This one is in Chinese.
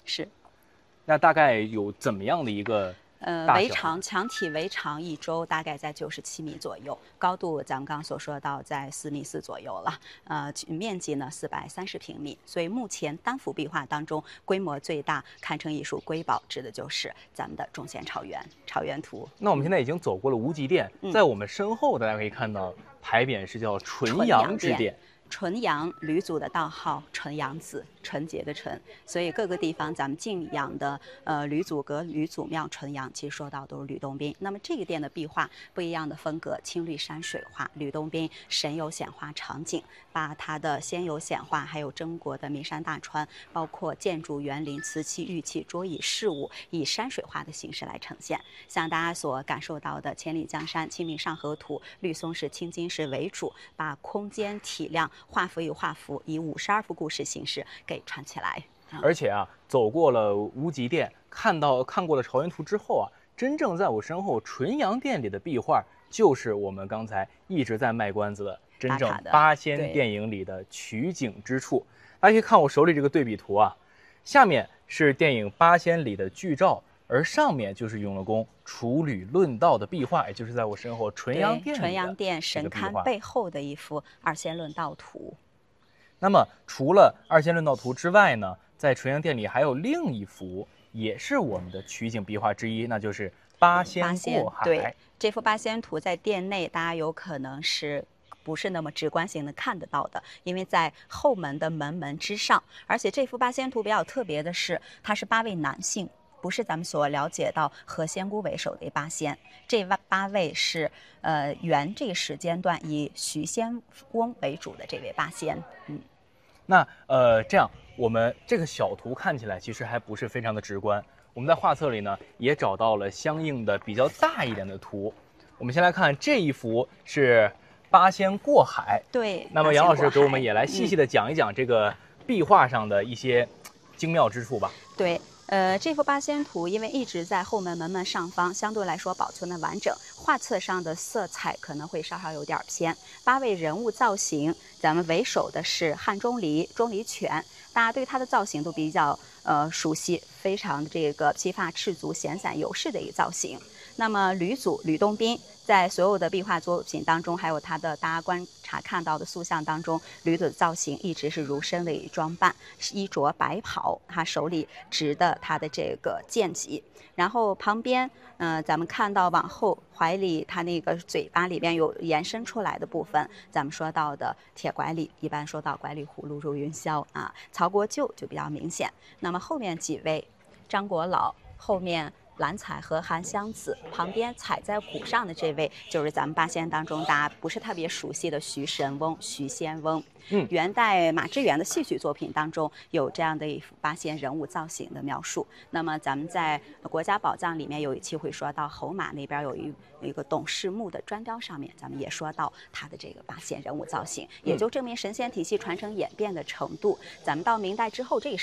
是。 那大概有怎么样的一个大小？ 围长墙体围长1周大概在97米左右，高度咱们刚刚所说到在4.4米左右了。面积呢430平米，所以目前单幅壁画当中规模最大、堪称艺术瑰宝，指的就是咱们的中线草原图。 那我们现在已经走过了无极殿，在我们身后大家可以看到牌匾是叫纯阳之殿。 纯阳，吕祖的道号纯阳子，纯洁的纯，所以各个地方咱们敬仰的吕祖阁、吕祖庙、纯阳，其实说到都是吕洞宾。那么这个殿的壁画不一样的风格，青绿山水画，吕洞宾神游显化场景，把他的仙游显化，还有中国的名山大川，包括建筑园林、瓷器、玉器、桌椅饰物，以山水画的形式来呈现。像大家所感受到的《千里江山》《清明上河图》绿松石、青金石为主，把空间体量画幅与画幅以52幅故事形式给串起来。 而且啊，走过了无极殿，看过了朝元图之后啊，真正在我身后纯阳殿里的壁画，就是我们刚才一直在卖关子的真正八仙电影里的取景之处。大家可以看我手里这个对比图啊，下面是电影《八仙》里的剧照，而上面就是永乐宫处女论道的壁画，也就是在我身后纯阳殿神龛背后的一幅二仙论道图。 那么除了二仙论道图之外呢，在纯阳殿里还有另一幅也是我们的取景壁画之一，那就是八仙过海。 对，这幅八仙图在殿内大家有可能是不是那么直观性的看得到的，因为在后门的门之上。而且这幅八仙图比较特别的是，它是8位男性，不是咱们所了解到何仙姑为首的八仙，这8位是元这个时间段以徐仙翁为主的这位八仙。 那这样我们这个小图看起来其实还不是非常的直观。我们在画册里呢也找到了相应的比较大一点的图。我们先来看这一幅是八仙过海。 对。 那么杨老师给我们也来细细的讲一讲这个壁画上的一些精妙之处吧。 对。这幅八仙图因为一直在后门上方，相对来说保存的完整，画册上的色彩可能会稍稍有点偏。8位人物造型，咱们为首的是汉钟离犬，大家对他的造型都比较熟悉，非常这个披发赤足、闲散游士的一个造型。那么吕祖吕洞宾在所有的壁画作品当中，还有他的大家观察看到的塑像当中，吕祖的造型一直是儒生的一装扮，衣着白袍，他手里执的他的这个剑戟，然后旁边咱们看到往后怀里他那个嘴巴里边有延伸出来的部分，咱们说到的铁拐李，一般说到拐李葫芦入云霄啊，曹国舅就比较明显。那么后面几位张国老，后面蓝采和韩湘子，旁边踩在鼓上的这位就是咱们八仙当中大家不是特别熟悉的徐仙翁。元代马致远的戏曲作品当中有这样的一幅八仙人物造型的描述。那么咱们在国家宝藏里面有一期会说到侯马那边有一个董事墓的砖雕上面，咱们也说到他的这个八仙人物造型，也就证明神仙体系传承演变的程度。咱们到明代之后这个